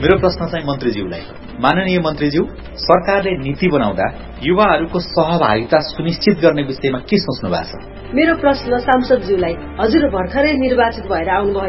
मेरो प्रश्न चाहिँ मन्त्रीज्यूलाई। माननीय मन्त्रीज्यू, सरकारले नीति बनाउँदा युवाहरूको सहभागिता सुनिश्चित गर्ने विषयमा के सोच्नु भएको छ? मेरो प्रश्न सांसदज्यूलाई। हजुर भर्खरै निर्वाचित भएर आउनुभयो।